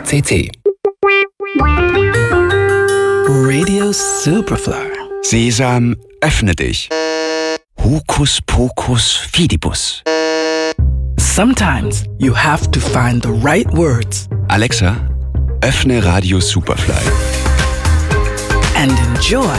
www.ftf.ch. Radio Superfly. Sesam, öffne dich. Hokus pokus fidibus. Sometimes you have to find the right words Alexa, öffne Radio Superfly. and enjoy